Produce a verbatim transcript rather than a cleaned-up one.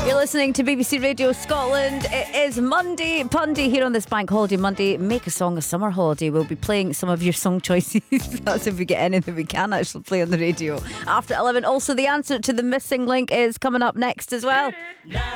You're listening to B B C Radio Scotland. It is Monday, Pundy here on this Bank Holiday Monday. Make a song a summer holiday. We'll be playing some of your song choices. That's if we get anything we can actually play on the radio. After eleven, also the answer to the missing link is coming up next as well.